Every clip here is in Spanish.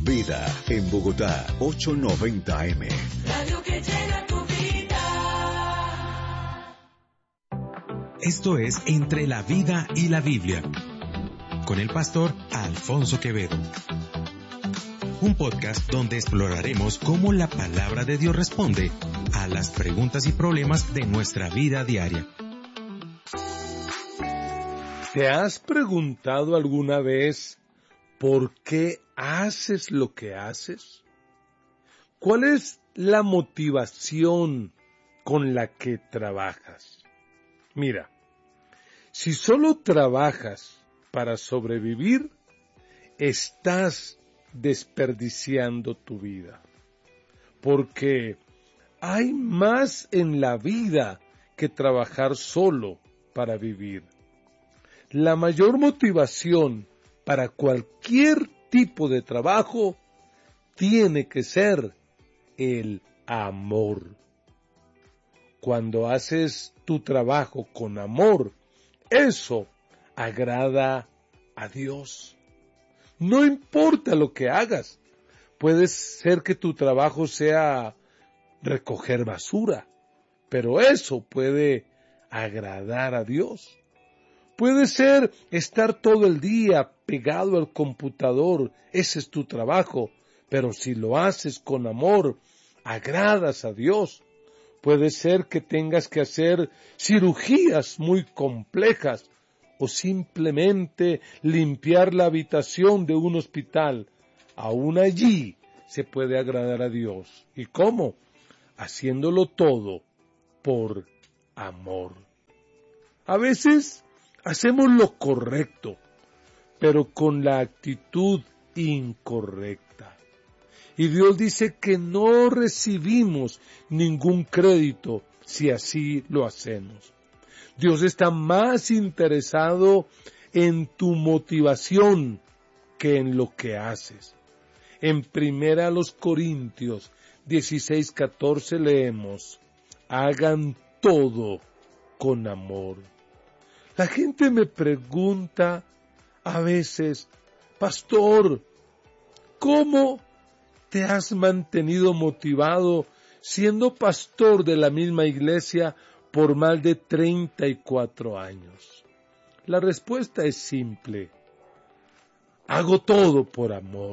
Vida, en Bogotá, 890 AM. Radio que llena tu vida. Esto es Entre la Vida y la Biblia, con el pastor Alfonso Quevedo. Un podcast donde exploraremos cómo la palabra de Dios responde a las preguntas y problemas de nuestra vida diaria. ¿Te has preguntado alguna vez por qué haces lo que haces? ¿Cuál es la motivación con la que trabajas? Mira, si solo trabajas para sobrevivir, estás desperdiciando tu vida, porque hay más en la vida que trabajar solo para vivir. La mayor motivación para cualquier tipo de trabajo tiene que ser el amor. Cuando haces tu trabajo con amor, eso agrada a Dios. No importa lo que hagas, puede ser que tu trabajo sea recoger basura, pero eso puede agradar a Dios. Puede ser estar todo el día pegado al computador, ese es tu trabajo, pero si lo haces con amor, agradas a Dios. Puede ser que tengas que hacer cirugías muy complejas o simplemente limpiar la habitación de un hospital. Aún allí se puede agradar a Dios. ¿Y cómo? Haciéndolo todo por amor. A veces hacemos lo correcto, pero con la actitud incorrecta. Y Dios dice que no recibimos ningún crédito si así lo hacemos. Dios está más interesado en tu motivación que en lo que haces. En 1 Corintios 16:14 leemos: hagan todo con amor. La gente me pregunta a veces: pastor, ¿cómo te has mantenido motivado siendo pastor de la misma iglesia por más de 34 años? La respuesta es simple: hago todo por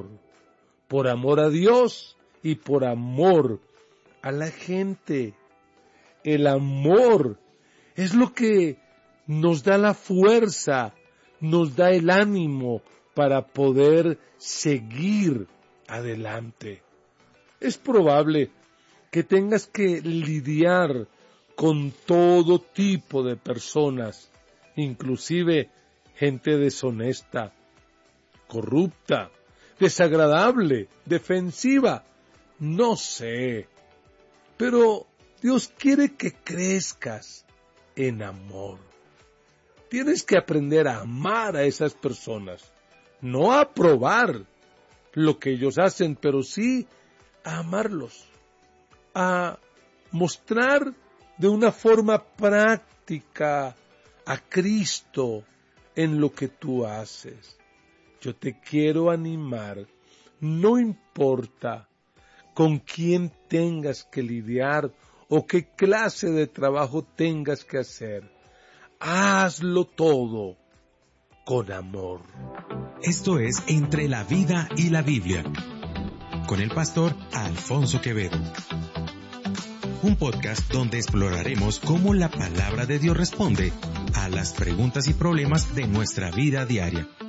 amor a Dios y por amor a la gente. El amor es lo que nos da la fuerza, nos da el ánimo para poder seguir adelante. Es probable que tengas que lidiar con todo tipo de personas, inclusive gente deshonesta, corrupta, desagradable, defensiva, no sé. Pero Dios quiere que crezcas en amor. Tienes que aprender a amar a esas personas, no a aprobar lo que ellos hacen, pero sí a amarlos, a mostrar de una forma práctica a Cristo en lo que tú haces. Yo te quiero animar, no importa con quién tengas que lidiar o qué clase de trabajo tengas que hacer, hazlo todo con amor. Esto es Entre la Vida y la Biblia, con el pastor Alfonso Quevedo. Un podcast donde exploraremos cómo la palabra de Dios responde a las preguntas y problemas de nuestra vida diaria.